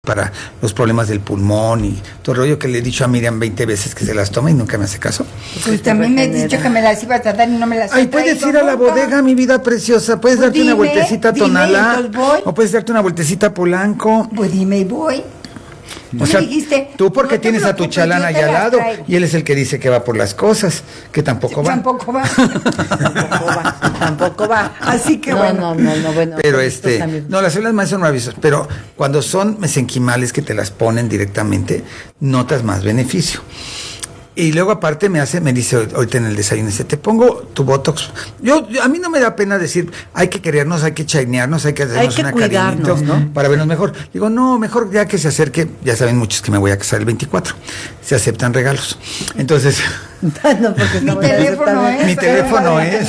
para los problemas del pulmón y todo el rollo que le he dicho a Miriam 20 veces que se las toma y nunca me hace caso. Pues también me he dicho que me las iba a dar y no me las he traído. Puedes ir a la bodega, mi vida preciosa, puedes pues darte una vueltecita a Tonalá, o puedes darte una vueltecita a Polanco. Pues dime y voy. O sea, tú porque no tienes a tu chalán allá al lado y él es el que dice que va por las cosas, que tampoco va. Tampoco va. Tampoco va. Así que bueno. Pero no, las células madre son maravillosas, pero cuando son mesenquimales que te las ponen directamente, notas más beneficio. Y luego aparte me dice ahorita en el desayuno, dice, te pongo tu Botox. A mí no me da pena decir, hay que querernos, hay que chainearnos, hay que hacernos una cariñito, ¿no? Para vernos mejor. Digo, no, mejor ya que se acerque, ya saben muchos que me voy a casar el 24, se aceptan regalos. Entonces, no, porque mi teléfono es.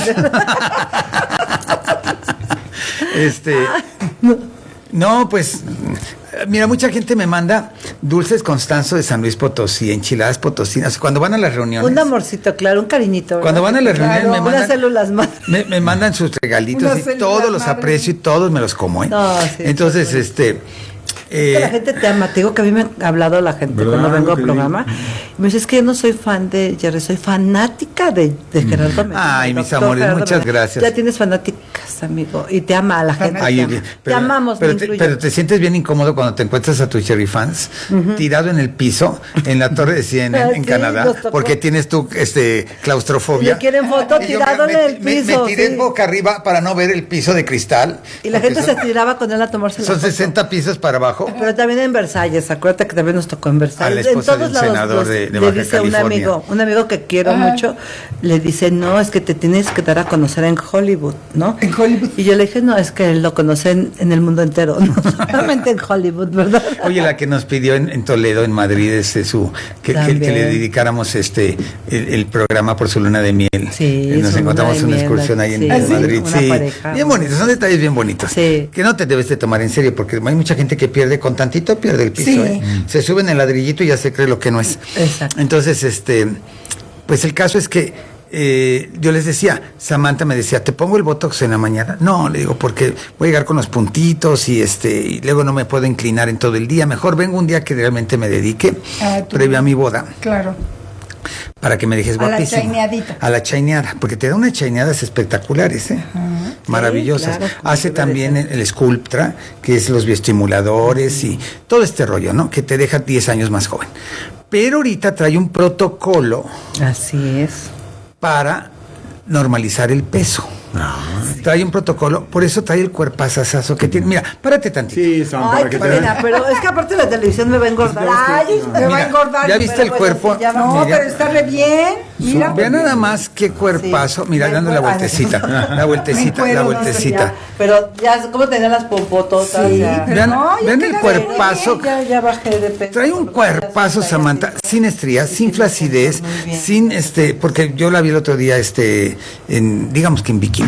No, pues, mira, mucha gente me manda dulces Constanzo de San Luis Potosí, enchiladas potosinas. Cuando van a las reuniones. Un amorcito, claro, un cariñito. ¿Verdad? Cuando van a las reuniones me mandan. Unas células madre. Me mandan sus regalitos y todos los aprecio y todos me los como, ¿eh? No, sí, entonces, la gente te ama. Te digo que a mí me ha hablado la gente cuando vengo al programa. Y me dice, es que yo no soy fan de Jerry, soy fanática de Gerardo Medina. Ay, mis amores, Gerardo muchas Medina. Gracias. Ya tienes fanáticas, amigo. Y te ama a la gente. Te amamos, pero te sientes bien incómodo cuando te encuentras a tus Jerry fans tirado en el piso, en la Torre de CNN en Canadá, porque tienes tu claustrofobia. Le quieren foto tirado en el piso. Me tiré boca arriba para no ver el piso de cristal. Y la gente se tiraba con él a tomarse la foto. Son 60 foto. Pisos para abajo. Pero también en Versalles, acuérdate que también nos tocó en Versalles. A la esposa en todos del senador de Baja le dice California. un amigo que quiero mucho, le dice, no, es que te tienes que dar a conocer en Hollywood, ¿no? En Hollywood. Y yo le dije, no, es que él lo conoce en el mundo entero, no solamente en Hollywood, ¿verdad? Oye, la que nos pidió en Toledo, en Madrid, que le dedicáramos el programa por su luna de miel. Sí, nos encontramos una excursión ahí en Madrid. Sí, bien bonitos, son detalles bien bonitos. Sí. Que no te debes de tomar en serio, porque hay mucha gente que pierde con tantito, pierde el piso. Sí. Se sube en el ladrillito y ya se cree lo que no es. Exacto. Entonces, pues el caso es que yo les decía, Samantha me decía, ¿te pongo el Botox en la mañana? No, le digo, porque voy a llegar con los puntitos y luego no me puedo inclinar en todo el día. Mejor vengo un día que realmente me dedique previo a mi boda. Claro. Para que me dejes guapísimo. A la chaineadita. A la chaineada, porque te da unas chaineadas espectaculares, maravillosas. Claro, hace también el Sculptra, que es los bioestimuladores y todo este rollo, ¿no? Que te deja 10 años más joven. Pero ahorita trae un protocolo. Así es. Para normalizar el peso. Trae un protocolo, por eso trae el cuerpazazazo que tiene. Mira, párate tantito. Sí, Sam, ay, qué pena, pero es que aparte la televisión me va a engordar. Ay, me va a engordar. ¿Ya viste el cuerpo? No, pero está re bien. Mira. Vea nada más qué cuerpazo. Mira, dando la vueltecita. La vueltecita. Pero ya, ¿cómo tenían las pompototas? Sí, vean el cuerpazo. Ya bajé de peso. Trae un cuerpazo, Samantha, sin estrías, sin flacidez, sin porque yo la vi el otro día, digamos que en bikini.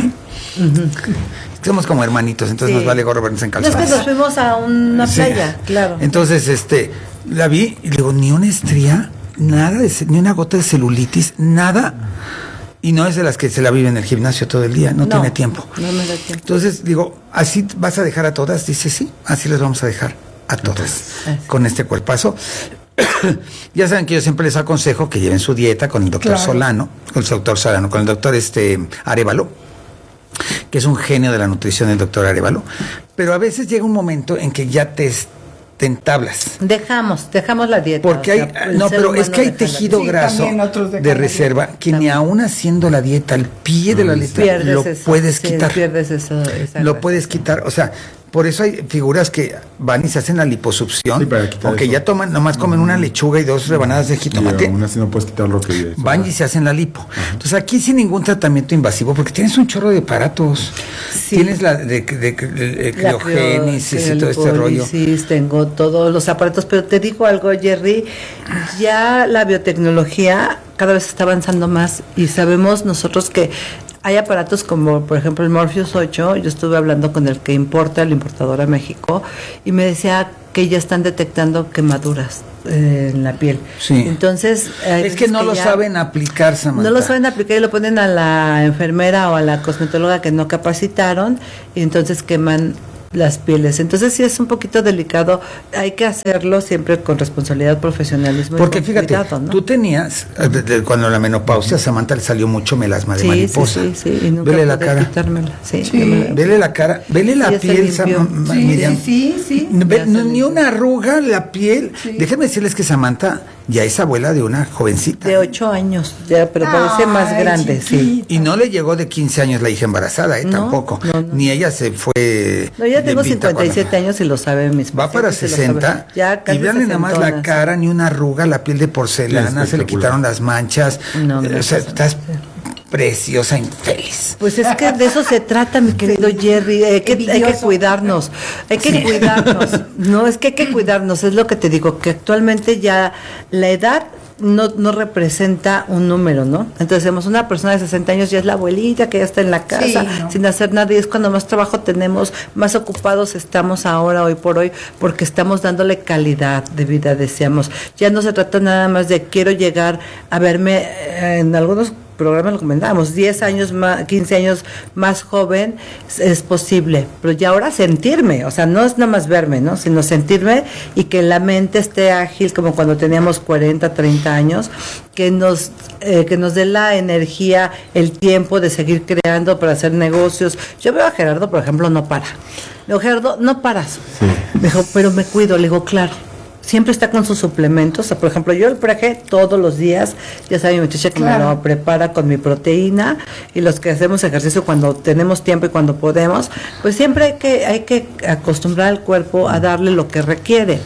Somos como hermanitos, entonces nos vale gorro vernos en calzones. No es que nos fuimos a una playa, claro. Entonces, la vi y le digo, ni una estría, nada, ni una gota de celulitis, nada. Y no es de las que se la vive en el gimnasio todo el día, no tiene tiempo. No me da tiempo. Entonces, digo, ¿así vas a dejar a todas? Dice, sí, así les vamos a dejar a todas, con este cuerpazo. Ya saben que yo siempre les aconsejo que lleven su dieta con el doctor Solano, con el doctor Arévalo, que es un genio de la nutrición, el doctor Arévalo. Pero a veces llega un momento en que ya te entablas. Dejamos la dieta. Porque pero es que hay tejido graso de reserva que ni aún haciendo la dieta al pie de la letra lo puedes quitar. Pierdes eso, lo puedes quitar, o sea, por eso hay figuras que van y se hacen la liposucción, aunque ya nomás comen una lechuga y 2 rebanadas de jitomate. Aún así no puedes quitar lo que van y se hacen la lipo. Entonces aquí sin ningún tratamiento invasivo, porque tienes un chorro de aparatos. Sí. Tienes la criogénesis y todo este rollo. Sí, tengo todos los aparatos, pero te digo algo, Jerry, ya la biotecnología cada vez está avanzando más y sabemos nosotros que hay aparatos como, por ejemplo, el Morpheus 8. Yo estuve hablando con el que importa, el importador a México, y me decía que ya están detectando quemaduras en la piel. Sí. Entonces, es que no lo saben aplicar, Samantha. No lo saben aplicar y lo ponen a la enfermera o a la cosmetóloga que no capacitaron, y entonces queman las pieles. Entonces sí es un poquito delicado, hay que hacerlo siempre con responsabilidad, profesionalismo. Porque y con fíjate, cuidado, ¿no? tú tenías, cuando la menopausia, Samantha le salió mucho melasma de mariposa. Sí, y nunca vele la pude cara. quitármela. Vele la cara, vele la piel, Miriam. Sí. Ni una arruga, la piel. Sí. Déjenme decirles que Samantha ya es abuela de una jovencita. De 8 años, ya, pero parece más grande, sí. Y no le llegó de 15 años la hija embarazada, tampoco. No. Ni ella se fue. No, ya tengo 57 años y lo saben mis va para 60. Ya y veanle nada más la cara, ni una arruga, la piel de porcelana, se le quitaron las manchas. O sea, estás preciosa, infeliz. Pues es que de eso se trata, mi querido Jerry. Hay que cuidarnos. Hay que cuidarnos. No, es que hay que cuidarnos. Es lo que te digo, que actualmente ya la edad no representa un número, ¿no? Entonces decimos, una persona de 60 años ya es la abuelita que ya está en la casa sin hacer nada, y es cuando más trabajo tenemos, más ocupados estamos ahora, hoy por hoy, porque estamos dándole calidad de vida, decíamos. Ya no se trata nada más de quiero llegar a verme, en algunos programas lo comentábamos, 10 años más, 15 años más joven es posible, pero ya ahora sentirme, o sea, no es nada más verme, ¿no? Sino sentirme y que la mente esté ágil como cuando teníamos 40, 30 años, que nos dé la energía, el tiempo de seguir creando para hacer negocios. Yo veo a Gerardo, por ejemplo, no para. Le digo, Gerardo, no paras. Me dijo, pero me cuido. Le digo, claro. Siempre está con sus suplementos. O sea, por ejemplo, yo el Prage todos los días, ya sabe mi muchacha que me lo prepara con mi proteína, y los que hacemos ejercicio cuando tenemos tiempo y cuando podemos, pues siempre hay que acostumbrar al cuerpo a darle lo que requiere.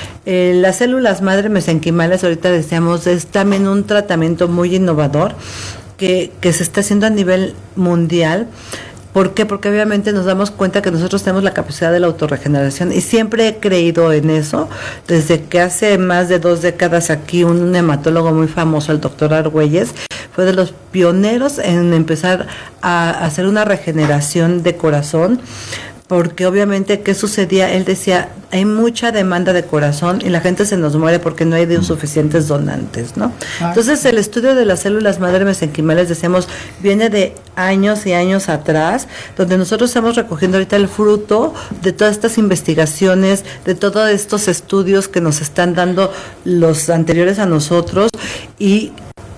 Las células madre mesenquimales, ahorita decíamos, es también un tratamiento muy innovador que se está haciendo a nivel mundial. ¿Por qué? Porque obviamente nos damos cuenta que nosotros tenemos la capacidad de la autorregeneración, y siempre he creído en eso, desde que hace más de 2 décadas aquí un hematólogo muy famoso, el doctor Argüelles, fue de los pioneros en empezar a hacer una regeneración de corazón. Porque obviamente, ¿qué sucedía? Él decía, hay mucha demanda de corazón y la gente se nos muere porque no hay suficientes donantes, ¿no? Entonces, el estudio de las células madre mesenquimales, decíamos, viene de años y años atrás, donde nosotros estamos recogiendo ahorita el fruto de todas estas investigaciones, de todos estos estudios que nos están dando los anteriores a nosotros, y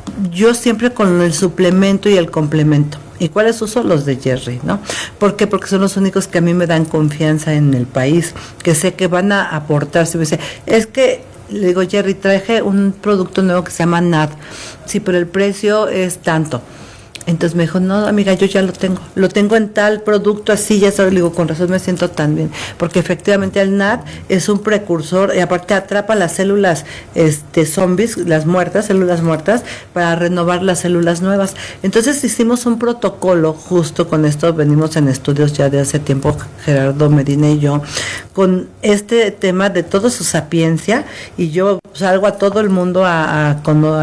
yo siempre con el suplemento y el complemento. ¿Y cuáles uso? Los de Jerry, ¿no? ¿Por qué? Porque son los únicos que a mí me dan confianza en el país, que sé que van a aportar. Si me dice, es que, le digo, Jerry, traje un producto nuevo que se llama NAD. Sí, pero el precio es tanto. Entonces me dijo, no, amiga, yo ya lo tengo en tal producto, así, ya sabes. Le digo, con razón me siento tan bien, porque efectivamente el NAD es un precursor, y aparte atrapa las células zombies, células muertas, para renovar las células nuevas. Entonces hicimos un protocolo, justo con esto venimos en estudios ya de hace tiempo, Gerardo Medina y yo, con este tema de toda su sapiencia, y yo salgo a todo el mundo a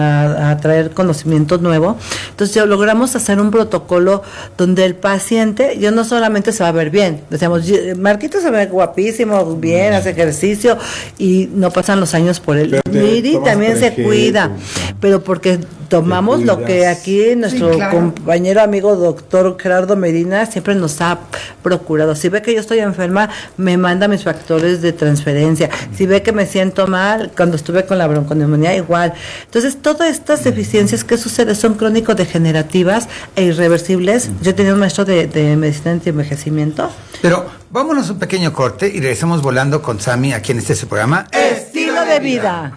traer conocimiento nuevo. Entonces ya logramos hacer un protocolo donde el paciente, yo no solamente se va a ver bien, decíamos, Marquito se ve guapísimo, bien, hace ejercicio, y no pasan los años por él. Miri también se cuida, pero porque tomamos lo que aquí nuestro compañero amigo doctor Gerardo Medina siempre nos ha procurado. Si ve que yo estoy enferma, me manda mis factores de transferencia. Si ve que me siento mal, cuando estuve con la bronconeumonía, igual. Entonces, todas estas deficiencias que suceden son crónico-degenerativas e irreversibles. Yo tenía un maestro de medicina anti-envejecimiento. Pero vámonos un pequeño corte y regresamos volando con Sammy aquí en su programa Estilo de Vida.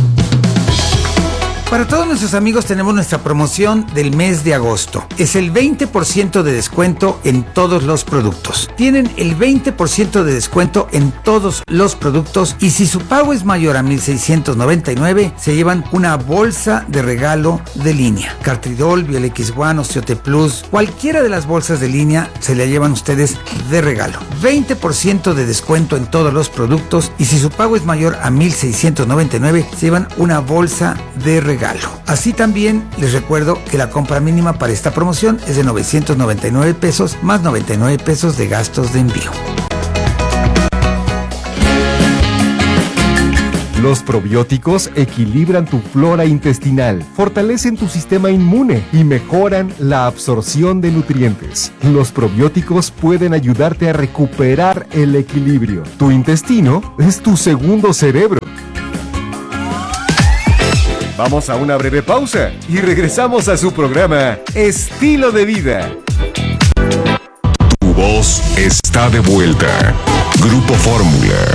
Para todos nuestros amigos tenemos nuestra promoción del mes de agosto. Es el 20% de descuento en todos los productos. Tienen el 20% de descuento en todos los productos, y si su pago es mayor a 1,699, se llevan una bolsa de regalo de línea. Cartridol, Biel X1, Osteote Plus, cualquiera de las bolsas de línea se la llevan ustedes de regalo. 20% de descuento en todos los productos, y si su pago es mayor a 1,699, se llevan una bolsa de regalo. Así también les recuerdo que la compra mínima para esta promoción es de 999 pesos más 99 pesos de gastos de envío. Los probióticos equilibran tu flora intestinal, fortalecen tu sistema inmune y mejoran la absorción de nutrientes. Los probióticos pueden ayudarte a recuperar el equilibrio. Tu intestino es tu segundo cerebro. Vamos a una breve pausa y regresamos a su programa Estilo de Vida. Tu voz está de vuelta. Grupo Fórmula.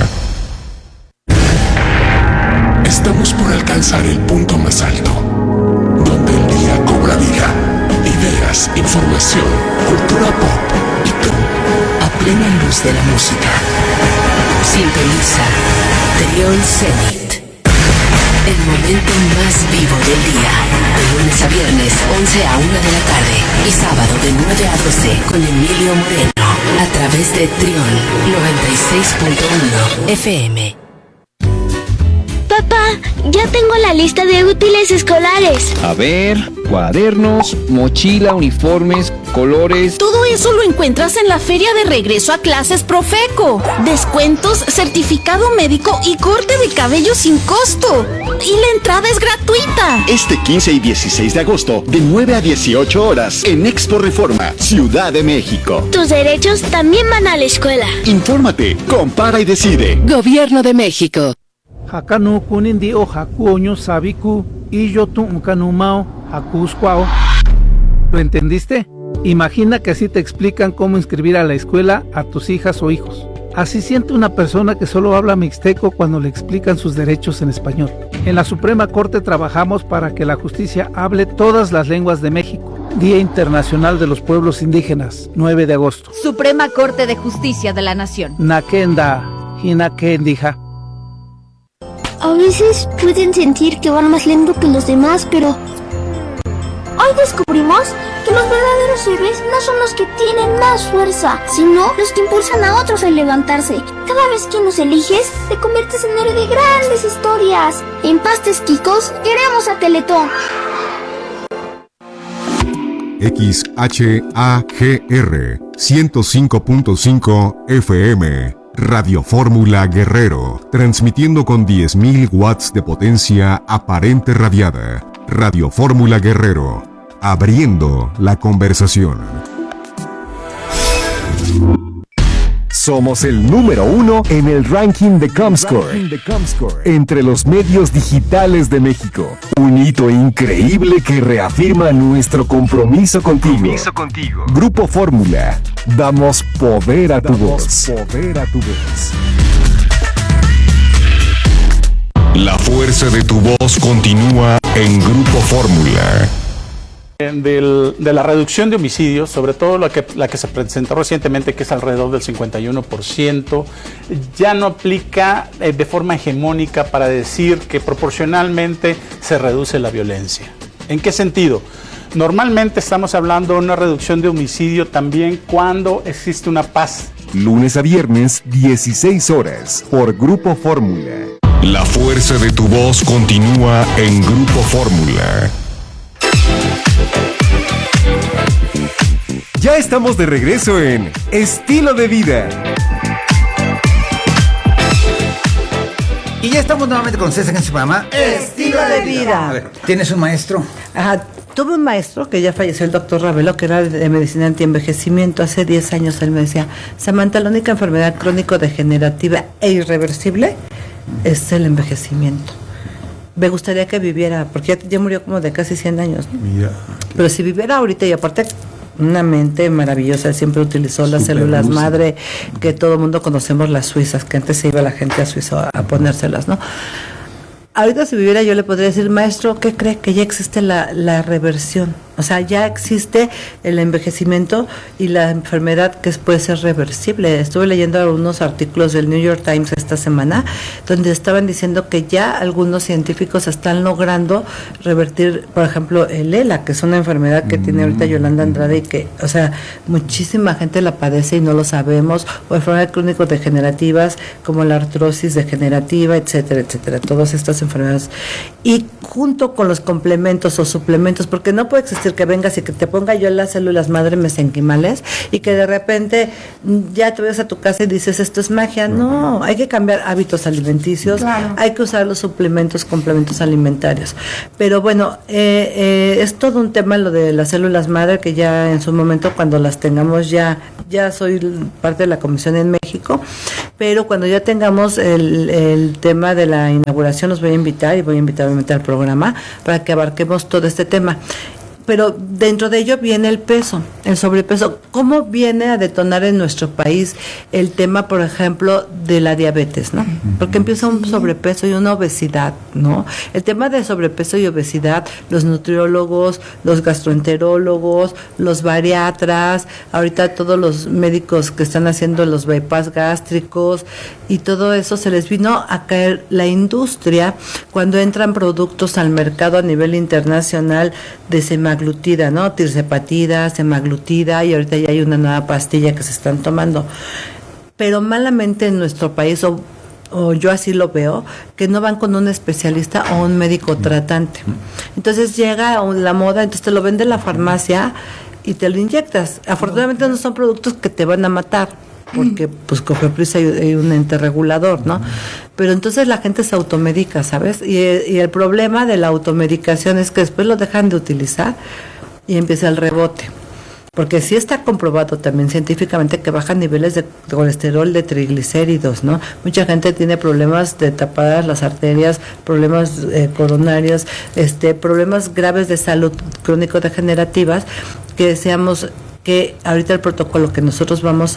Estamos por alcanzar el punto más alto, donde el día cobra vida, ideas, información, cultura pop y tú, a plena luz de la música. Sintoniza Trión Zenit. El momento más vivo del día. De lunes a viernes, 11 a 1 de la tarde. Y sábado de 9 a 12 con Emilio Moreno. A través de Trión 96.1 FM. Papá, ya tengo la lista de útiles escolares. A ver, cuadernos, mochila, uniformes, colores. Todo eso lo encuentras en la feria de regreso a clases Profeco. Descuentos, certificado médico y corte de cabello sin costo. Y la entrada es gratuita. Este 15 y 16 de agosto, de 9 a 18 horas, en Expo Reforma, Ciudad de México. Tus derechos también van a la escuela. Infórmate, compara y decide. Gobierno de México. Hakanu kunindi o hakuoño sabiku y yo tu kanumao hakuskwao. ¿Lo entendiste? Imagina que así te explican cómo inscribir a la escuela a tus hijas o hijos. Así siente una persona que solo habla mixteco cuando le explican sus derechos en español. En la Suprema Corte trabajamos para que la justicia hable todas las lenguas de México. Día Internacional de los Pueblos Indígenas, 9 de agosto. Suprema Corte de Justicia de la Nación. Nakenda, hinakendija. A veces pueden sentir que van más lento que los demás, pero hoy descubrimos que los verdaderos héroes no son los que tienen más fuerza, sino los que impulsan a otros a levantarse. Cada vez que nos eliges, te conviertes en héroe de grandes historias. En Pastes Quicos, queremos a Teletón. XHAGR 105.5 FM. Radio Fórmula Guerrero, transmitiendo con 10.000 watts de potencia aparente radiada. Radio Fórmula Guerrero, abriendo la conversación. Somos el número 1 en el ranking de Comscore, entre los medios digitales de México. Un hito increíble que reafirma nuestro compromiso contigo. Grupo Fórmula, damos poder a tu voz. La fuerza de tu voz continúa en Grupo Fórmula. De la reducción de homicidios, sobre todo la que se presentó recientemente, que es alrededor del 51%, ya no aplica de forma hegemónica para decir que proporcionalmente se reduce la violencia. ¿En qué sentido? Normalmente estamos hablando de una reducción de homicidio también cuando existe una paz. Lunes a viernes, 16 horas, por Grupo Fórmula. La fuerza de tu voz continúa en Grupo Fórmula. Ya estamos de regreso en Estilo de Vida. Y ya estamos nuevamente con César en su programa Estilo de Vida. A ver, ¿tienes un maestro? Ajá, tuve un maestro que ya falleció, el doctor Ravelo, que era de medicina antienvejecimiento. Hace 10 años él me decía: Samantha, la única enfermedad crónico-degenerativa e irreversible es el envejecimiento. Me gustaría que viviera, porque ya murió como de casi 100 años, ¿no? Mira. Pero si viviera ahorita, y aparte una mente maravillosa, siempre utilizó las células madre, que todo el mundo conocemos, las suizas, que antes se iba la gente a Suiza a ponérselas, ¿no? Ahorita si viviera yo le podría decir: maestro, ¿qué cree? Que ya existe la reversión. O sea, ya existe el envejecimiento y la enfermedad que puede ser reversible. Estuve leyendo algunos artículos del New York Times esta semana donde estaban diciendo que ya algunos científicos están logrando revertir, por ejemplo, el ELA, que es una enfermedad que tiene ahorita Yolanda Andrade y que, o sea, muchísima gente la padece y no lo sabemos, o enfermedades crónico-degenerativas como la artrosis degenerativa, etcétera, etcétera, todas estas enfermedades. Y junto con los complementos o suplementos, porque no puede existir decir que vengas y que te ponga yo las células madre mesenquimales y que de repente ya te vas a tu casa y dices, esto es magia. No, hay que cambiar hábitos alimenticios, hay que usar los suplementos, complementos alimentarios. Pero bueno, es todo un tema lo de las células madre, que ya en su momento, cuando las tengamos, ya soy parte de la comisión en México, pero cuando ya tengamos el tema de la inauguración, los voy a invitar y voy a invitar obviamente al programa para que abarquemos todo este tema. Pero dentro de ello viene el peso, el sobrepeso. ¿Cómo viene a detonar en nuestro país el tema, por ejemplo, de la diabetes, ¿no? Porque empieza un sobrepeso y una obesidad, ¿no? El tema de sobrepeso y obesidad, los nutriólogos, los gastroenterólogos, los bariatras, ahorita todos los médicos que están haciendo los bypass gástricos y todo eso, se les vino a caer la industria cuando entran productos al mercado a nivel internacional de semaglutida, ¿no? Tirzepatida, semaglutida, y ahorita ya hay una nueva pastilla que se están tomando. Pero malamente en nuestro país, o yo así lo veo, que no van con un especialista o un médico tratante. Entonces llega la moda, entonces te lo vende la farmacia y te lo inyectas. Afortunadamente no son productos que te van a matar, porque pues COFEPRIS hay un ente regulador, ¿no? Pero entonces la gente se automedica, ¿sabes? Y el problema de la automedicación es que después lo dejan de utilizar y empieza el rebote. Porque sí está comprobado también científicamente que bajan niveles de colesterol, de triglicéridos, ¿no? Mucha gente tiene problemas de tapadas las arterias, problemas coronarios, problemas graves de salud crónico-degenerativas, que deseamos que ahorita el protocolo que nosotros vamos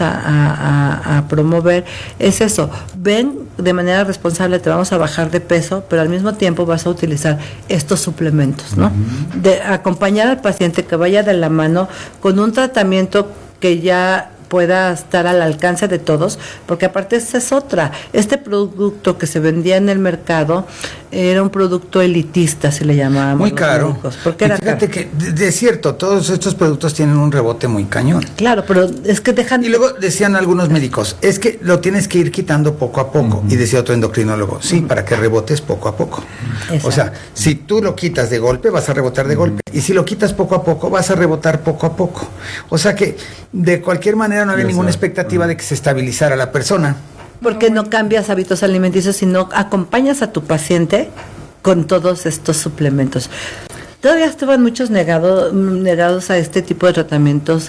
a promover es eso. Ven de manera responsable, te vamos a bajar de peso, pero al mismo tiempo vas a utilizar estos suplementos, ¿no? De acompañar al paciente, que vaya de la mano con un tratamiento que ya pueda estar al alcance de todos, porque aparte esa es otra. Este producto que se vendía en el mercado era un producto elitista, se le llamaba. Muy caro. Porque era fíjate caro. Que, de cierto, todos estos productos tienen un rebote muy cañón. Claro, pero es que dejan... Y luego decían algunos médicos, es que lo tienes que ir quitando poco a poco. Y decía otro endocrinólogo, sí, para que rebotes poco a poco. Exacto. O sea, si tú lo quitas de golpe, vas a rebotar de golpe. Y si lo quitas poco a poco, vas a rebotar poco a poco. O sea que, de cualquier manera, no había ninguna expectativa de que se estabilizara la persona. Porque no cambias hábitos alimenticios, sino acompañas a tu paciente con todos estos suplementos. Todavía estaban muchos negados a este tipo de tratamientos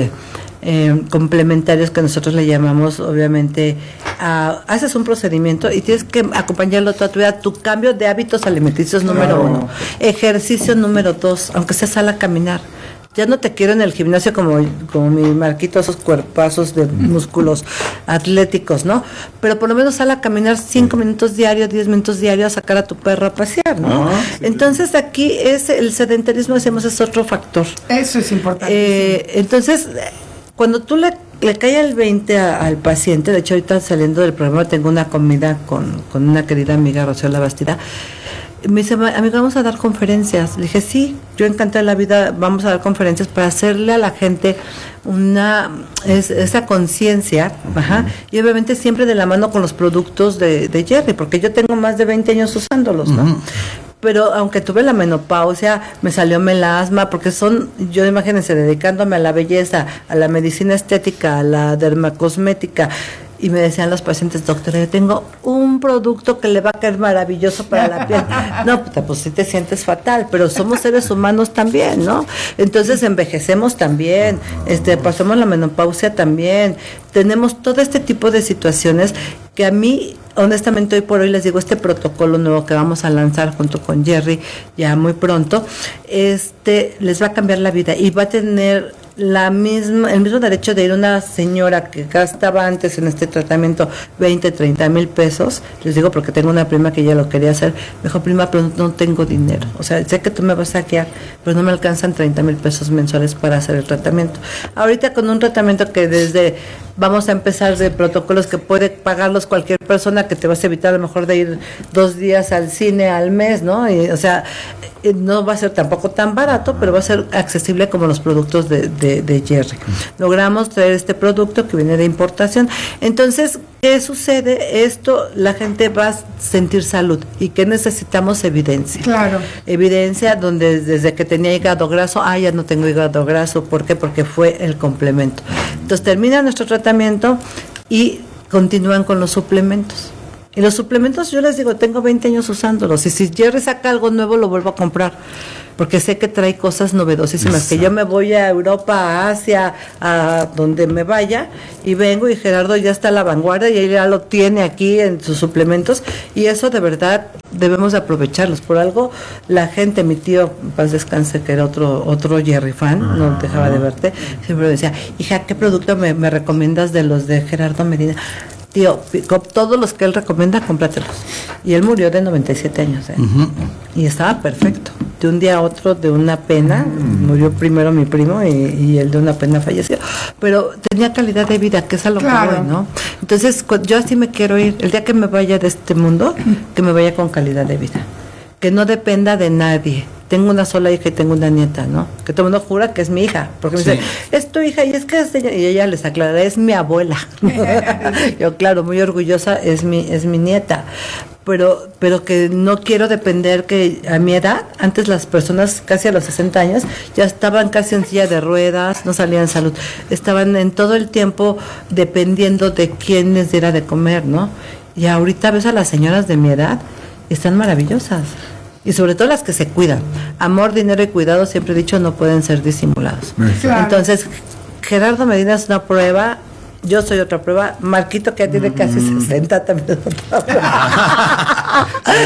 complementarios, que nosotros le llamamos, obviamente, haces un procedimiento y tienes que acompañarlo toda tu vida. Tu cambio de hábitos alimenticios número 1, ejercicio número 2, aunque sea sal a caminar. Ya no te quiero en el gimnasio como mi Marquito, esos cuerpazos de músculos atléticos, ¿no? Pero por lo menos sal a caminar 5 minutos diarios, 10 minutos diarios, a sacar a tu perro a pasear, ¿no? Entonces aquí es el sedentarismo, decimos, es otro factor. Eso es importante. Entonces, cuando tú le cae el 20 al paciente, de hecho ahorita saliendo del programa tengo una comida con una querida amiga, Rocío Labastida. Me dice, amiga, vamos a dar conferencias. Le dije, sí, yo encantada de la vida, vamos a dar conferencias para hacerle a la gente esa conciencia, y obviamente siempre de la mano con los productos de Jerry, porque yo tengo más de 20 años usándolos, ¿no? Pero aunque tuve la menopausia, me salió melasma, porque yo imagínense, dedicándome a la belleza, a la medicina estética, a la dermacosmética, y me decían los pacientes, doctora, yo tengo un producto que le va a caer maravilloso para la piel. No, pues sí te sientes fatal, pero somos seres humanos también, ¿no? Entonces envejecemos también, pasamos la menopausia también, tenemos todo este tipo de situaciones que a mí, honestamente, hoy por hoy les digo, este protocolo nuevo que vamos a lanzar junto con Jerry ya muy pronto, les va a cambiar la vida y va a tener el mismo derecho de ir una señora que gastaba antes en este tratamiento 20, 30 mil pesos. Les digo porque tengo una prima que ya lo quería hacer. Me dijo, prima, pero no tengo dinero. O sea, sé que tú me vas a guiar, pero no me alcanzan 30 mil pesos mensuales para hacer el tratamiento. Ahorita con un tratamiento que vamos a empezar de protocolos que puede pagarlos cualquier persona, que te vas a evitar a lo mejor de ir 2 días al cine al mes, ¿no? Y, o sea, no va a ser tampoco tan barato, pero va a ser accesible como los productos de Jerry. Logramos traer este producto que viene de importación. Entonces, ¿Qué sucede? Esto, la gente va a sentir salud. ¿Y qué necesitamos? Evidencia. Claro. Evidencia donde desde que tenía hígado graso, ya no tengo hígado graso. ¿Por qué? Porque fue el complemento. Entonces termina nuestro tratamiento y continúan con los suplementos. Y los suplementos, yo les digo, tengo 20 años usándolos. Y si Jerry saca algo nuevo, lo vuelvo a comprar. Porque sé que trae cosas novedosísimas. Exacto. Que yo me voy a Europa, a Asia, a donde me vaya, y vengo y Gerardo ya está a la vanguardia y él ya lo tiene aquí en sus suplementos. Y eso de verdad debemos de aprovecharlos. Por algo, la gente, mi tío, paz descanse, que era otro Jerry fan, no dejaba de verte, siempre me decía, hija, ¿qué producto me recomiendas de los de Gerardo Medina? Tío, todos los que él recomienda, cómpratelos. Y él murió de 97 años, y estaba perfecto. De un día a otro, de una pena, murió primero mi primo y él de una pena falleció. Pero tenía calidad de vida, que es a lo que voy, ¿no? Entonces, yo así me quiero ir. El día que me vaya de este mundo, que me vaya con calidad de vida. Que no dependa de nadie. Tengo una sola hija y tengo una nieta, ¿no? Que todo el mundo jura que es mi hija, porque me dice, es tu hija, y es que y ella les aclara, es mi abuela. Yo, claro, muy orgullosa, es mi nieta. Pero que no quiero depender, que a mi edad, antes las personas casi a los 60 años ya estaban casi en silla de ruedas, no salían en salud, estaban en todo el tiempo dependiendo de quién les diera de comer, ¿no? Y ahorita ves a las señoras de mi edad, están maravillosas. Y sobre todo las que se cuidan. Amor, dinero y cuidado, siempre he dicho, no pueden ser disimulados. Claro. Entonces, Gerardo Medina es una prueba, yo soy otra prueba, Marquito, que ya tiene casi 60, también es otra prueba.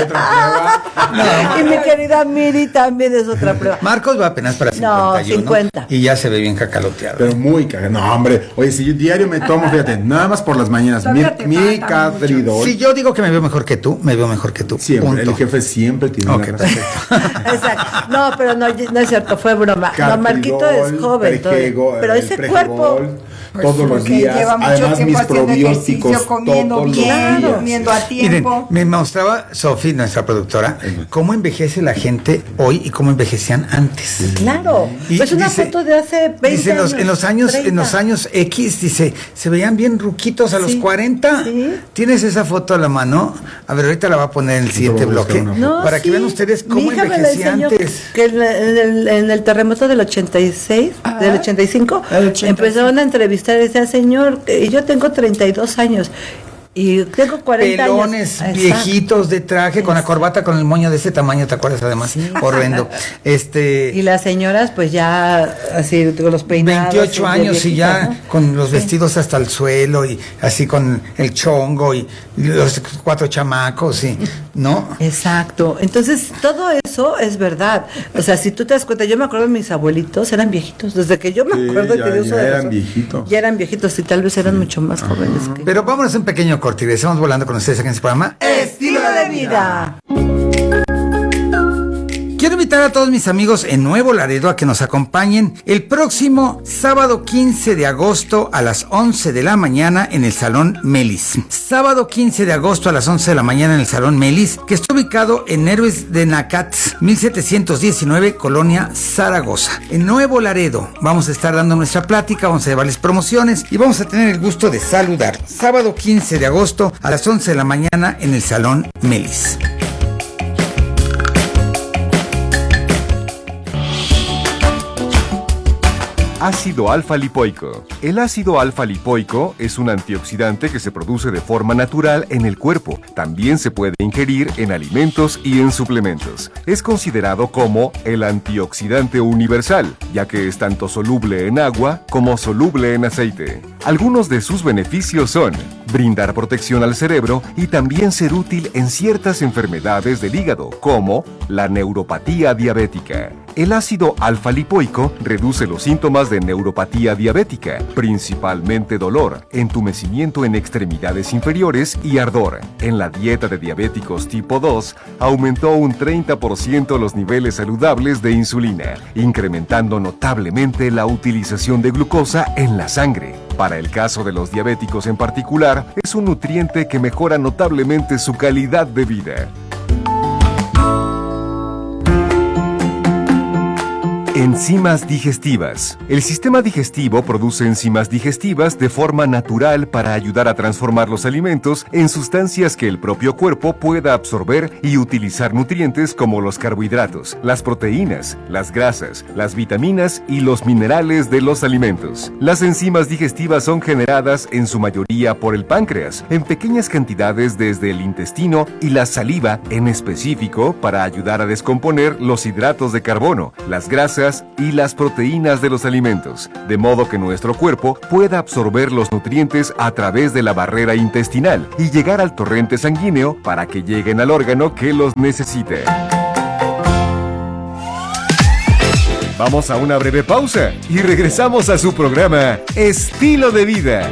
Y mi querida Miri también es otra prueba. Marcos va apenas para 51. No, 50. Y ya se ve bien cacaloteado. Pero muy cacaloteado. No, hombre. Oye, si yo diario me tomo, fíjate, nada más por las mañanas, mi Cadridol. Si yo digo que me veo mejor que tú, me veo mejor que tú. Siempre, punto. El jefe siempre tiene la razón. Exacto. No, pero no es cierto, fue broma. Cadridol, no, Marquito es joven. Pero ese cuerpo... todos los días, además mis probióticos, comiendo bien, comiendo a tiempo. Miren, me mostraba Sofi, nuestra productora, cómo envejece la gente hoy y cómo envejecían antes. Claro, y es una foto de hace 20 dice, años. En los años X, dice, se veían bien ruquitos a los 40. ¿Sí? ¿Tienes esa foto a la mano? A ver, ahorita la va a poner en el siguiente bloque, para que vean ustedes cómo envejecía antes. Que en el terremoto del 86, del 85, empezaron a entrevistar. Decía, señor, yo tengo 32 años y tengo 40 pelones años. Viejitos de traje, con la corbata, con el moño de ese tamaño, ¿te acuerdas? Además, horrendo. Y las señoras, pues ya, así, con los peinados. 28 años y ya, ¿no? Con los vestidos hasta el suelo y así con el chongo y los 4 chamacos, ¿no? Exacto. Entonces, todo eso es verdad. O sea, si tú te das cuenta, yo me acuerdo de mis abuelitos, eran viejitos. Desde que yo me acuerdo que ya eran viejitos. Ya eran viejitos y tal vez eran mucho más jóvenes. Pero vámonos a un pequeño corte y regresamos volando con ustedes aquí en este programa Estilo de Vida. Quiero invitar a todos mis amigos en Nuevo Laredo a que nos acompañen el próximo sábado 15 de agosto a las 11 de la mañana en el Salón Melis. Sábado 15 de agosto a las 11 de la mañana en el Salón Melis, que está ubicado en Héroes de Nacatz, 1719, Colonia Zaragoza. En Nuevo Laredo vamos a estar dando nuestra plática, vamos a llevarles promociones y vamos a tener el gusto de saludar. Sábado 15 de agosto a las 11 de la mañana en el Salón Melis. Ácido alfa-lipoico. El ácido alfa-lipoico es un antioxidante que se produce de forma natural en el cuerpo. También se puede ingerir en alimentos y en suplementos. Es considerado como el antioxidante universal, ya que es tanto soluble en agua como soluble en aceite. Algunos de sus beneficios son brindar protección al cerebro y también ser útil en ciertas enfermedades del hígado, como la neuropatía diabética. El ácido alfa-lipoico reduce los síntomas de neuropatía diabética, principalmente dolor, entumecimiento en extremidades inferiores y ardor. En la dieta de diabéticos tipo 2, aumentó un 30% los niveles saludables de insulina, incrementando notablemente la utilización de glucosa en la sangre. Para el caso de los diabéticos en particular, es un nutriente que mejora notablemente su calidad de vida. Enzimas digestivas. El sistema digestivo produce enzimas digestivas de forma natural para ayudar a transformar los alimentos en sustancias que el propio cuerpo pueda absorber y utilizar nutrientes como los carbohidratos, las proteínas, las grasas, las vitaminas y los minerales de los alimentos. Las enzimas digestivas son generadas en su mayoría por el páncreas, en pequeñas cantidades desde el intestino y la saliva en específico para ayudar a descomponer los hidratos de carbono, las grasas y las proteínas de los alimentos, de modo que nuestro cuerpo pueda absorber los nutrientes a través de la barrera intestinal y llegar al torrente sanguíneo para que lleguen al órgano que los necesite. Vamos a una breve pausa y regresamos a su programa Estilo de Vida.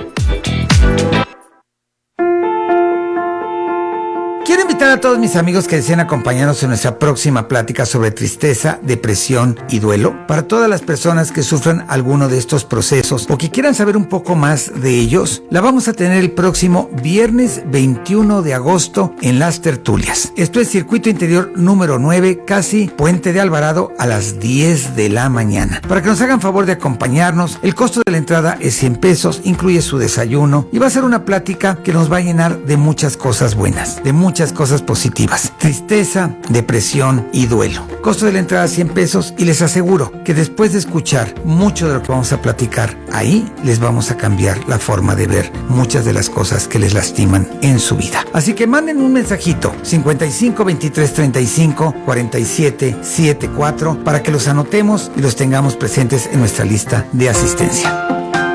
Quiero invitar a todos mis amigos que deseen acompañarnos en nuestra próxima plática sobre tristeza, depresión y duelo. Para todas las personas que sufran alguno de estos procesos o que quieran saber un poco más de ellos, la vamos a tener el próximo viernes 21 de agosto en Las Tertulias. Esto es Circuito Interior número 9, casi Puente de Alvarado, a las 10 de la mañana. Para que nos hagan favor de acompañarnos, el costo de la entrada es 100 pesos, incluye su desayuno y va a ser una plática que nos va a llenar de muchas cosas buenas, de muchas cosas positivas. Tristeza, depresión y duelo. Costo de la entrada 100 pesos y les aseguro que después de escuchar mucho de lo que vamos a platicar, ahí les vamos a cambiar la forma de ver muchas de las cosas que les lastiman en su vida. Así que manden un mensajito 55 23 35 47 74 para que los anotemos y los tengamos presentes en nuestra lista de asistencia.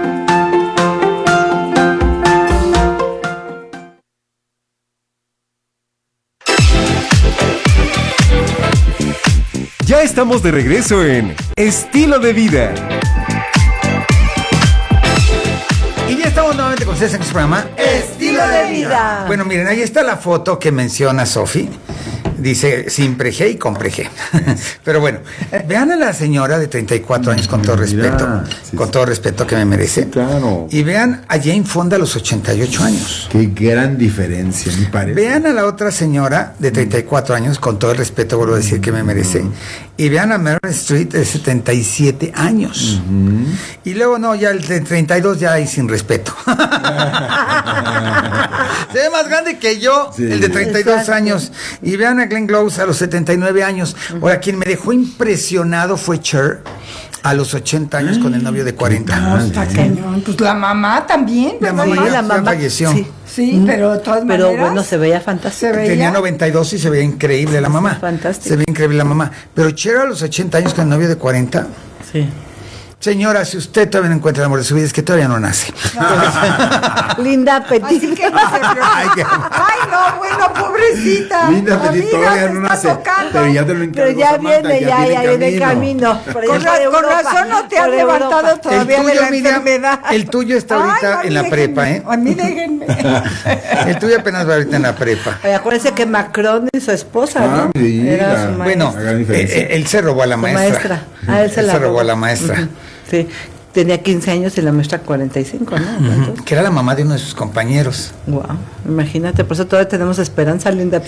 Ya estamos de regreso en Estilo de Vida. Y ya estamos nuevamente con ustedes en este programa Estilo de Vida. Bueno, miren, ahí está la foto que menciona Sofi. Dice sin pre-G y con pre-G. Pero bueno, vean a la señora de 34 años con todo respeto, con todo respeto que me merece. Claro. Y vean a Jane Fonda a los 88 años. Qué gran diferencia, me parece. Vean a la otra señora de 34 años, con todo el respeto, vuelvo a decir que me merece. Y vean a Meryl Streep de 77 años. Y luego, no, ya el de 32 ya hay sin respeto. Se ve más grande que yo, el de 32 años. Y vean a Glenn Close a los 79 años. Ahora, quien me dejó impresionado fue Cher a los 80 años con el novio de 40. No, está cañón. Pues la mamá también. La mamá falleció. Sí, pero de todas maneras. Pero bueno, se veía fantástico. Tenía 92 y se veía increíble la mamá. Fantástico. Se veía increíble la mamá. Pero Cher a los 80 años con el novio de 40. Sí. Señora, si usted todavía no encuentra el amor de su vida, es que todavía no nace. Linda Petit. Así que no se preocupe. Ay, no, bueno, pobrecita. Linda Petit todavía no nace. Pero ya te lo encargo. Pero ya viene, ya viene camino. Con razón no te has levantado todavía de la enfermedad. El tuyo está ahorita en la prepa, ¿eh? A mí déjenme. El tuyo apenas va ahorita en la prepa. Oye, acuérdense que Macron y su esposa, ¿no? Era su bueno, él se robó a la maestra. Él se robó a la maestra. Sí, tenía 15 años y la maestra 45, ¿no? Que era la mamá de uno de sus compañeros. Wow, imagínate, por eso todavía tenemos esperanza, Linda.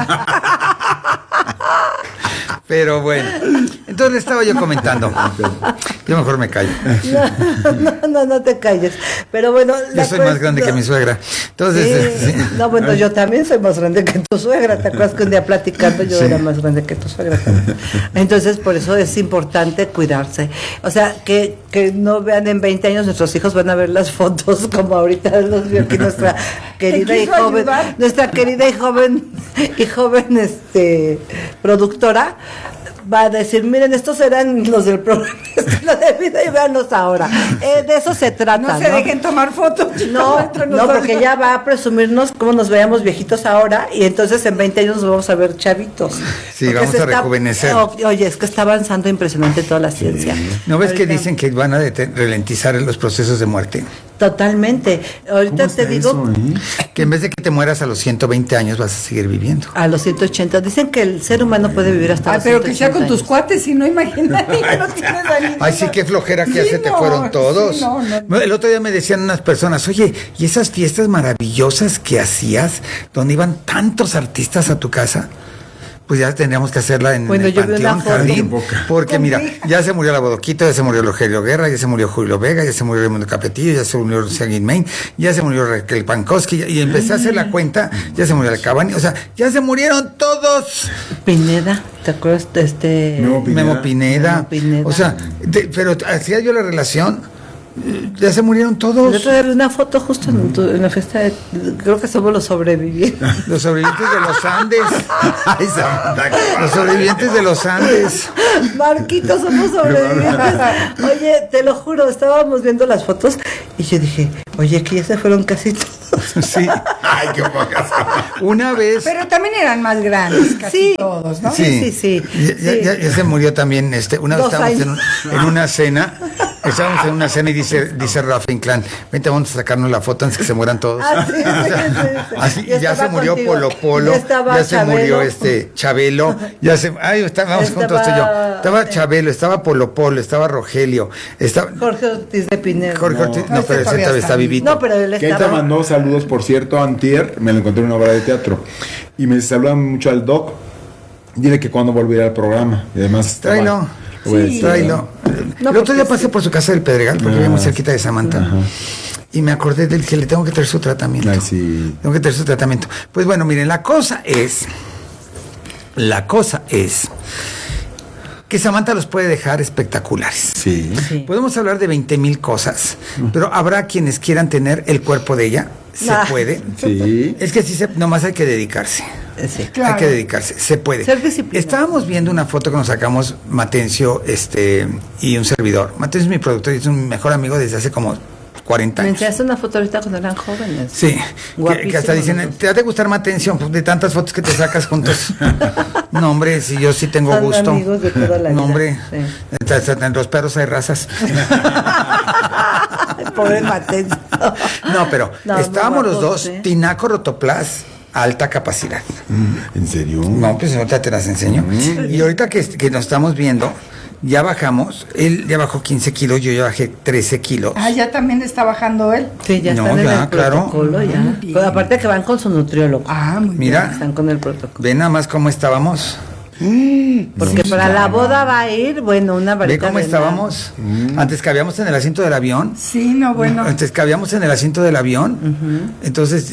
Pero bueno, entonces le estaba yo comentando. Yo mejor me callo. No te calles. Pero bueno, yo soy más grande que mi suegra. Entonces, sí. No, bueno, yo también soy más grande que tu suegra. ¿Te acuerdas que un día platicando yo era más grande que tu suegra también? Entonces, por eso es importante cuidarse. O sea, que no vean en 20 años nuestros hijos van a ver las fotos como ahorita los vio aquí nuestra querida y joven, productora. Va a decir, miren, estos eran los del programa Estilo de Vida y véanlos ahora. De eso se trata. No se dejen tomar fotos. No, porque ella va a presumirnos cómo nos veamos viejitos ahora y entonces en 20 años nos vamos a ver chavitos. Sí, porque vamos a rejuvenecer. Oye, es que está avanzando impresionante toda la ciencia. ¿No ves que dicen que van a ralentizar los procesos de muerte? Totalmente. Ahorita te digo que en vez de que te mueras a los 120 años vas a seguir viviendo. A los 180. Dicen que el ser humano puede vivir hasta los 180 pero que sea con tus cuates, si no, imagínate que no tienes a Ay, sí, qué flojera que ya se te fueron todos. Sí, no. El otro día me decían unas personas, oye, ¿y esas fiestas maravillosas que hacías, donde iban tantos artistas a tu casa? pues ya tendríamos que hacerla en el Panteón Jardín, porque mira, ya se murió la Bodoquito, ya se murió Rogelio Guerra, ya se murió Julio Vega, ya se murió Raimundo Capetillo, ya se murió Seguin Main, ya se murió Raquel Pankowski, y empecé a hacer la cuenta, ya se murió Alcabani, o sea, ya se murieron todos. Pineda, ¿te acuerdas de Memo Pineda. O sea, pero hacía yo la relación. Ya se murieron todos. El otro día vi una foto justo en la fiesta creo que somos los sobrevivientes. Los sobrevivientes de los Andes. Ay, los sobrevivientes de los Andes. Marquitos, somos sobrevivientes. Oye, te lo juro, estábamos viendo las fotos y yo dije, oye, que ya se fueron casi todos. Sí. Ay, qué pocas. Una vez. Pero también eran más grandes, casi todos, ¿no? Sí. Ya se murió también. Una vez estábamos en una cena. Estábamos en una cena y dice Rafa Inclán, vente, vamos a sacarnos la foto antes que se mueran todos. Así, ya se murió contigo. Polo, ya se murió Chabelo, estábamos juntos tú y yo. Estaba Chabelo, estaba Polo, estaba Rogelio, estaba Jorge Ortiz de Pineda. Jorge Ortiz, no, pero ese todavía está vivito. No, pero él estaba. Que te mandó saludos, por cierto, antier, me lo encontré en una obra de teatro. Y me saludan mucho al Doc. Dile que cuando volverá al programa. Y además tráelo. Tráelo. El otro día pasé por su casa del Pedregal, porque vivía muy cerquita de Samantha. Y me acordé del que le tengo que traer su tratamiento. Ay, sí. Tengo que traer su tratamiento. Pues bueno, miren, la cosa es que Samantha los puede dejar espectaculares. Sí. Podemos hablar de 20,000 cosas, pero habrá quienes quieran tener el cuerpo de ella. Se puede. Sí. Es que nomás hay que dedicarse. Sí, claro. Hay que dedicarse, se puede. Ser disciplinado. Estábamos viendo una foto que nos sacamos Matencio y un servidor. Matencio es mi productor y es un mejor amigo desde hace como 40 años. Me enseñaste una foto ahorita cuando eran jóvenes. Sí, que hasta dicen, ¿te ha de gustar Matencio? De tantas fotos que te sacas juntos. No, hombre, si yo sí tengo Son gusto. amigos de toda la no, vida. hombre, sí. En los perros hay razas. Pobre Matencio. No, pero estábamos los dos, Tinaco Rotoplas, alta capacidad. ¿En serio? No, pues ahorita te las enseño. Y ahorita que nos estamos viendo, ya bajamos, él ya bajó 15 kilos, yo ya bajé 13 kilos. Ah, ya también está bajando él. Sí, ya están en el protocolo, ya. Pero aparte que van con su nutriólogo. Ah, muy Mira, bien. Están con el protocolo. Ve nada más cómo estábamos. Porque para la boda va a ir, bueno, una varita. ¿Ve cómo estábamos? Antes cabíamos en el asiento del avión. Sí, no, bueno. Antes cabíamos en el asiento del avión. Entonces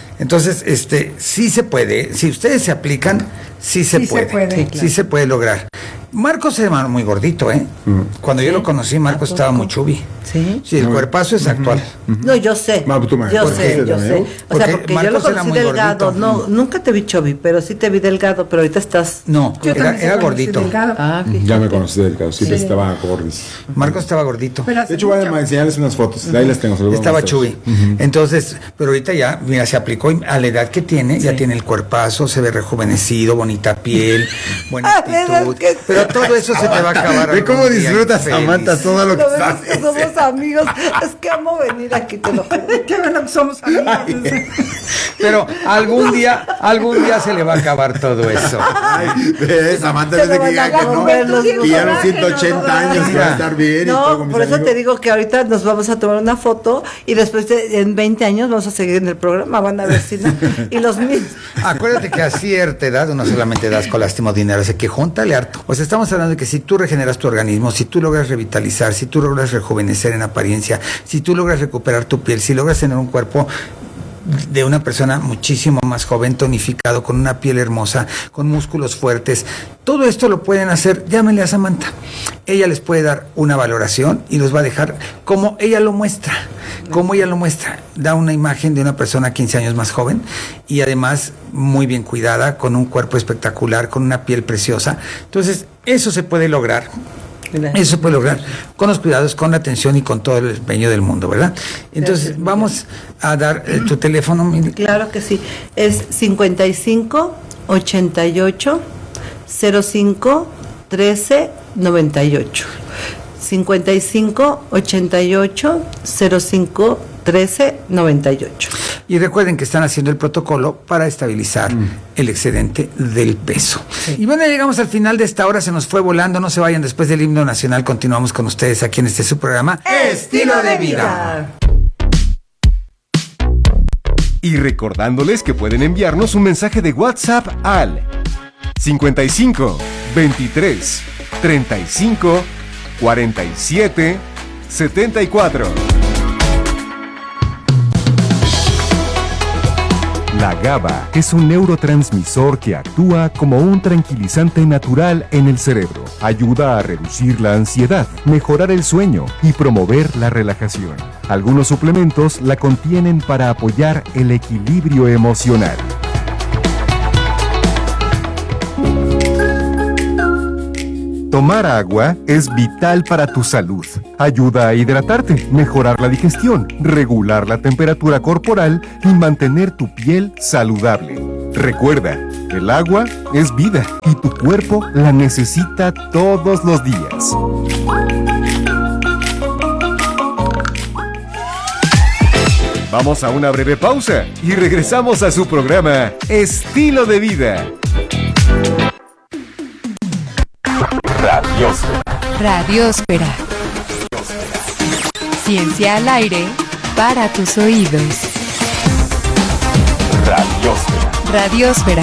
sí se puede. Si ustedes se aplican, sí se puede. Sí se puede lograr. Marcos era muy gordito, ¿eh? Cuando yo lo conocí, Marcos estaba muy chubby. Sí. Sí, el cuerpazo es actual. No, yo sé. Yo sé. O sea, porque yo lo conocí delgado. No, nunca te vi chubby, pero sí te vi delgado, pero ahorita estás. No, era gordito. Ya me conocí delgado, sí, estaba gordis. Marcos estaba gordito. De hecho, voy a enseñarles unas fotos. Ahí las tengo. Estaba chubby. Entonces, pero ahorita ya, mira, se aplicó y a la edad que tiene, ya tiene el cuerpazo, se ve rejuvenecido, bonita piel, buena actitud. Pero todo eso se te va a acabar. Ve cómo disfrutas, Samantha, todo lo que estás. Somos amigos. Es que amo venir aquí, te lo juro. Qué bueno que somos amigos. Pero algún día se le va a acabar todo eso. Samantha desde que diga que no, que ya los 180 años que va a estar bien. No, por eso te digo que ahorita nos vamos a tomar una foto y después en 20 años vamos a seguir en el programa, van a ver si no. Y los mismos. Acuérdate que a cierta edad uno solamente das colásimo dinero, o sea que júntale harto. O sea, estamos hablando de que si tú regeneras tu organismo, si tú logras revitalizar, si tú logras rejuvenecer en apariencia, si tú logras recuperar tu piel, si logras tener un cuerpo de una persona muchísimo más joven, tonificado, con una piel hermosa, con músculos fuertes, todo esto lo pueden hacer, llámenle a Samantha. Ella les puede dar una valoración y los va a dejar como ella lo muestra, da una imagen de una persona 15 años más joven y además muy bien cuidada, con un cuerpo espectacular, con una piel preciosa. Entonces, eso se puede lograr. Eso se puede lograr con los cuidados, con la atención y con todo el empeño del mundo, ¿verdad? Entonces, vamos a dar tu teléfono. Claro que sí. Es 55 88 05 13 98. 55 88 05 13 98. Y recuerden que están haciendo el protocolo para estabilizar el excedente del peso. Sí. Y bueno, llegamos al final de esta hora, se nos fue volando, no se vayan, después del himno nacional continuamos con ustedes aquí en su programa Estilo de Vida. Y recordándoles que pueden enviarnos un mensaje de WhatsApp al 55 23 35 47 74. La GABA es un neurotransmisor que actúa como un tranquilizante natural en el cerebro. Ayuda a reducir la ansiedad, mejorar el sueño y promover la relajación. Algunos suplementos la contienen para apoyar el equilibrio emocional. Tomar agua es vital para tu salud. Ayuda a hidratarte, mejorar la digestión, regular la temperatura corporal y mantener tu piel saludable. Recuerda, el agua es vida y tu cuerpo la necesita todos los días. Vamos a una breve pausa y regresamos a su programa Estilo de Vida. Radiósfera. Ciencia al aire para tus oídos. Radiósfera.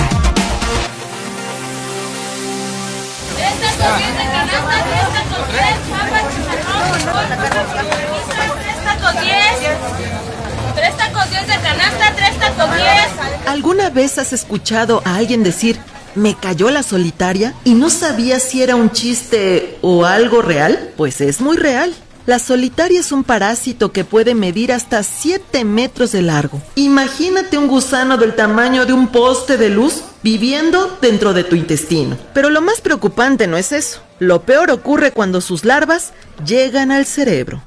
Tres tacos 10 de canasta, 3 tacos 10. ¿Alguna vez has escuchado a alguien decir: me cayó la solitaria y no sabía si era un chiste o algo real? Pues es muy real. La solitaria es un parásito que puede medir hasta 7 metros de largo. Imagínate un gusano del tamaño de un poste de luz viviendo dentro de tu intestino. Pero lo más preocupante no es eso. Lo peor ocurre cuando sus larvas llegan al cerebro.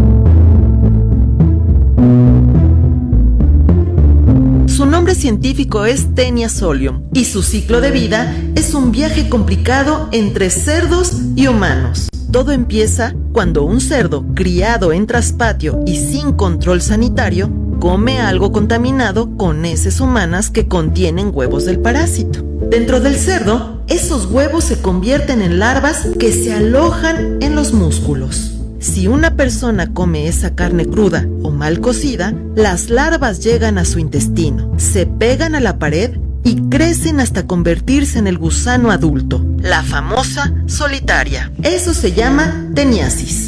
Su nombre científico es Taenia solium y su ciclo de vida es un viaje complicado entre cerdos y humanos. Todo empieza cuando un cerdo criado en traspatio y sin control sanitario come algo contaminado con heces humanas que contienen huevos del parásito. Dentro del cerdo, esos huevos se convierten en larvas que se alojan en los músculos. Si una persona come esa carne cruda o mal cocida, las larvas llegan a su intestino, se pegan a la pared y crecen hasta convertirse en el gusano adulto, la famosa solitaria. Eso se llama teniasis.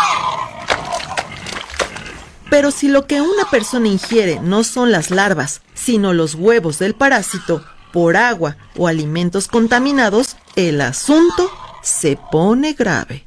Pero si lo que una persona ingiere no son las larvas, sino los huevos del parásito, por agua o alimentos contaminados, el asunto se pone grave.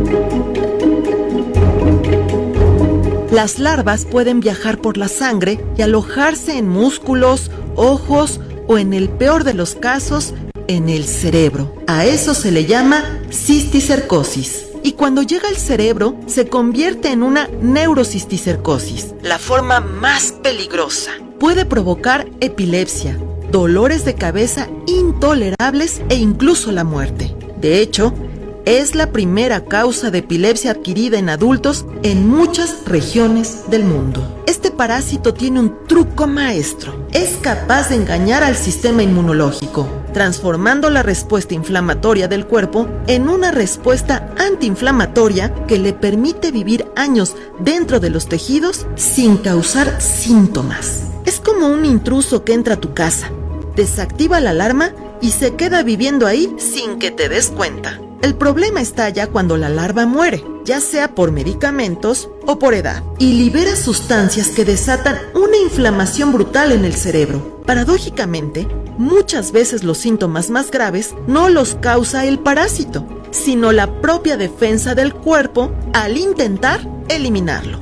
Las larvas pueden viajar por la sangre y alojarse en músculos, ojos o, en el peor de los casos, en el cerebro. A eso se le llama cisticercosis. Y cuando llega al cerebro, se convierte en una neurocisticercosis, la forma más peligrosa. Puede provocar epilepsia, dolores de cabeza intolerables e incluso la muerte. De hecho, es la primera causa de epilepsia adquirida en adultos en muchas regiones del mundo. Este parásito tiene un truco maestro. Es capaz de engañar al sistema inmunológico, transformando la respuesta inflamatoria del cuerpo en una respuesta antiinflamatoria que le permite vivir años dentro de los tejidos sin causar síntomas. Es como un intruso que entra a tu casa, desactiva la alarma y se queda viviendo ahí sin que te des cuenta. El problema está ya cuando la larva muere, ya sea por medicamentos o por edad, y libera sustancias que desatan una inflamación brutal en el cerebro. Paradójicamente, muchas veces los síntomas más graves no los causa el parásito, sino la propia defensa del cuerpo al intentar eliminarlo.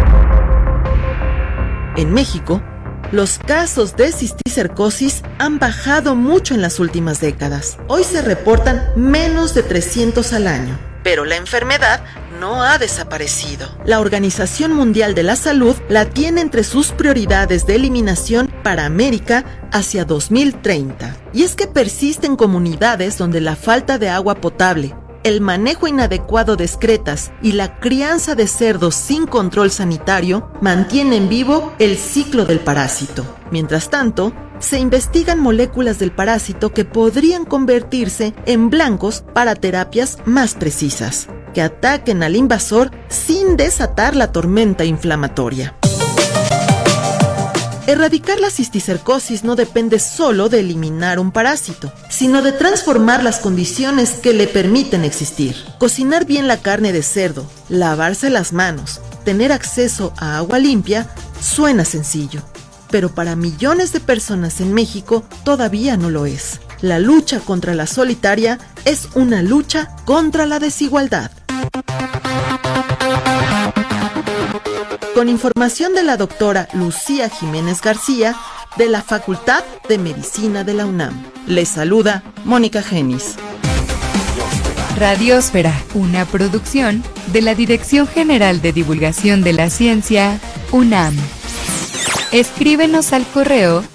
En México, los casos de cisticercosis han bajado mucho en las últimas décadas. Hoy se reportan menos de 300 al año, pero la enfermedad no ha desaparecido. La Organización Mundial de la Salud la tiene entre sus prioridades de eliminación para América hacia 2030. Y es que persisten comunidades donde la falta de agua potable, el manejo inadecuado de excretas y la crianza de cerdos sin control sanitario mantienen vivo el ciclo del parásito. Mientras tanto, se investigan moléculas del parásito que podrían convertirse en blancos para terapias más precisas, que ataquen al invasor sin desatar la tormenta inflamatoria. Erradicar la cisticercosis no depende solo de eliminar un parásito, sino de transformar las condiciones que le permiten existir. Cocinar bien la carne de cerdo, lavarse las manos, tener acceso a agua limpia, suena sencillo. Pero para millones de personas en México todavía no lo es. La lucha contra la solitaria es una lucha contra la desigualdad. Con información de la doctora Lucía Jiménez García, de la Facultad de Medicina de la UNAM. Les saluda Mónica Genis. Radiosfera, una producción de la Dirección General de Divulgación de la Ciencia, UNAM. Escríbenos al correo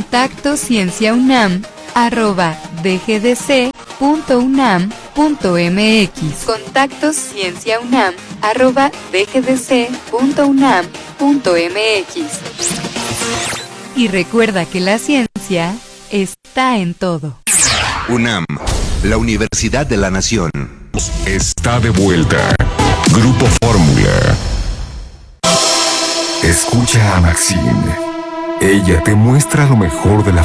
contactoscienciaunam@dgdc.unam.mx. contactoscienciaunam@dgdc.unam.mx. Y recuerda que la ciencia está en todo. UNAM, la Universidad de la Nación. Está de vuelta. Grupo Fórmula. Escucha a Maxine. Ella te muestra lo mejor de la